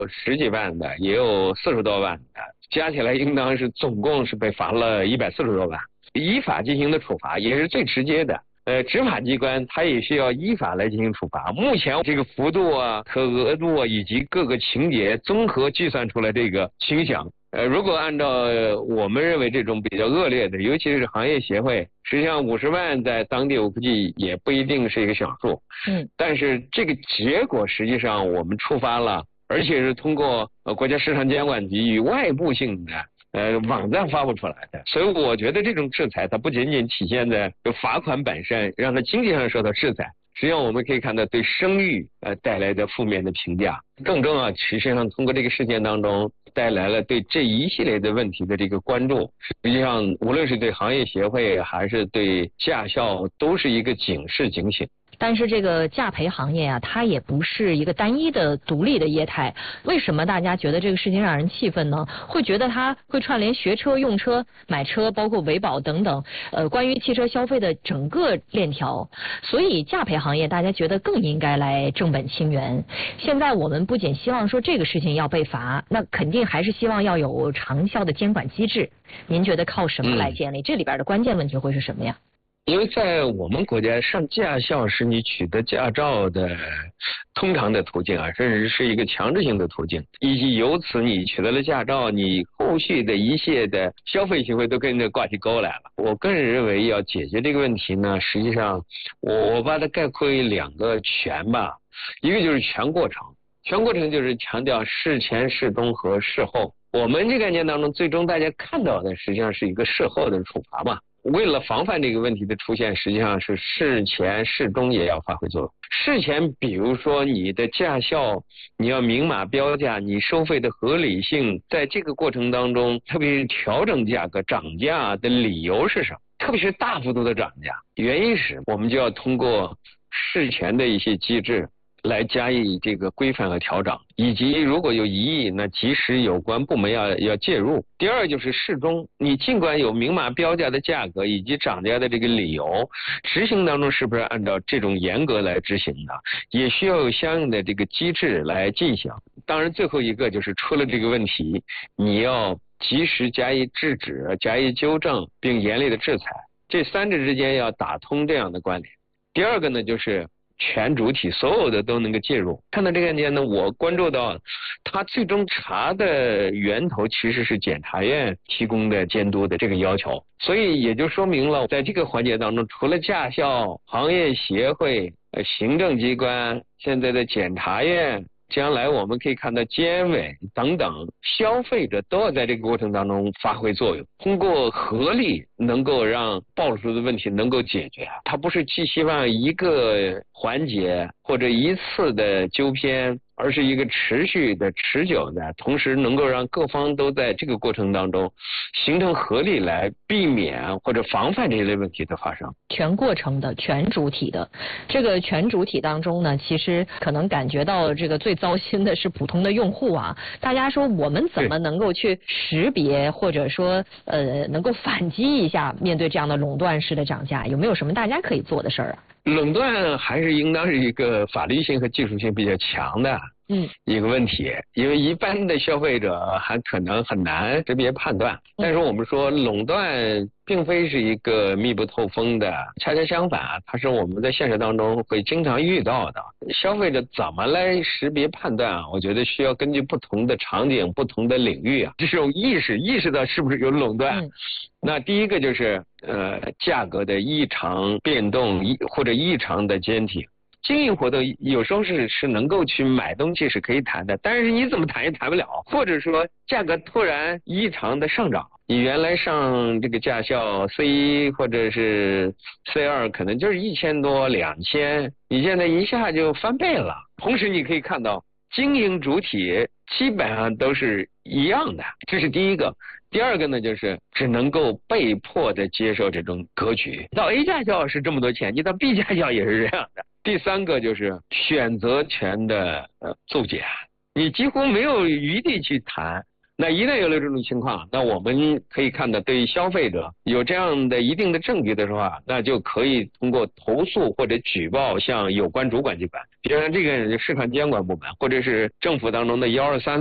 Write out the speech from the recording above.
10几万的，也有40多万的，加起来应当是总共是被罚了140多万。依法进行的处罚也是最直接的。执法机关它也需要依法来进行处罚。目前这个幅度啊、和额度啊以及各个情节综合计算出来这个倾向。如果按照我们认为这种比较恶劣的，尤其是行业协会，实际上50万在当地我估计也不一定是一个小数。但是这个结果实际上我们触发了，而且是通过国家市场监管局与外部性的网站发布出来的，所以我觉得这种制裁它不仅仅体现在罚款本身，让它经济上受到制裁，实际上我们可以看到对声誉带来的负面的评价。更重要，实际上通过这个事件当中带来了对这一系列的问题的这个关注，实际上无论是对行业协会还是对驾校都是一个警示警醒。 但是这个驾培行业啊，它也不是一个单一的独立的业态。为什么大家觉得这个事情让人气愤呢？会觉得它会串联学车、用车、买车，包括维保等等，关于汽车消费的整个链条。所以驾培行业大家觉得更应该来正本清源。现在我们不仅希望说这个事情要被罚，那肯定还是希望要有长效的监管机制。您觉得靠什么来建立？这里边的关键问题会是什么呀？ 因为在我们国家上驾校是你取得驾照的通常的途径啊，甚至是一个强制性的途径，以及由此你取得了驾照，你后续的一切的消费行为都跟着挂起钩来了。我个人认为要解决这个问题呢，实际上我把它概括为2个全吧，一个就是全过程，全过程就是强调事前、事中和事后。我们这个案件当中，最终大家看到的实际上是一个事后的处罚嘛。为了防范这个问题的出现，实际上是事前事中也要发挥作用。事前比如说你的驾校你要明码标价，你收费的合理性，在这个过程当中特别是调整价格涨价的理由是什么，特别是大幅度的涨价原因是我们就要通过事前的一些机制来加以这个规范和调整，以及如果有疑义，那及时有关部门要介入。第二就是事中，你尽管有明码标价的价格以及涨价的这个理由，执行当中是不是按照这种严格来执行的，也需要有相应的这个机制来进行。当然最后一个就是出了这个问题，你要及时加以制止、加以纠正，并严厉的制裁，这3者之间要打通这样的关联。第二个呢，就是全主体所有的都能够介入。看到这个案件呢，我关注到他最终查的源头其实是检察院提供的监督的这个要求，所以也就说明了在这个环节当中，除了驾校、行业协会、行政机关，现在的检察院，将来我们可以看到监委等等，消费者都要在这个过程当中发挥作用，通过合力能够让暴露出的问题能够解决。它不是寄希望一个环节或者一次的纠偏，而是一个持续的、持久的，同时能够让各方都在这个过程当中形成合力，来避免或者防范这一类问题的发生。 全过程的、全主体的，这个全主体当中呢，其实可能感觉到这个最糟心的是普通的用户啊。大家说我们怎么能够去识别，或者说能够反击一下面对这样的垄断式的涨价，有没有什么大家可以做的事儿啊？ 垄断还是应当是一个法律性和技术性比较强的一个问题，因为一般的消费者还可能很难识别判断。但是我们说垄断并非是一个密不透风的，恰恰相反，它是我们在现实当中会经常遇到的。消费者怎么来识别判断啊？我觉得需要根据不同的场景、不同的领域啊，这种意识到是不是有垄断。那第一个就是价格的异常变动或者异常的坚挺。经营活动有时候是能够去买东西是可以谈的，但是你怎么谈也谈不了，或者说价格突然异常的上涨，你原来上这个驾校 C1 或者是 C2 可能就是1000多2000，你现在一下就翻倍了。同时你可以看到经营主体基本上都是一样的，这是第一个。第二个呢，就是只能够被迫的接受这种格局。到 A 驾校是这么多钱，你到 B 驾校也是这样的。第三个就是选择权的骤减，你几乎没有余地去谈那一旦有了这种情况，那我们可以看到，对于消费者有这样的一定的证据的时候啊，那就可以通过投诉或者举报向有关主管机关，比如说这个市场监管部门或者是政府当中的123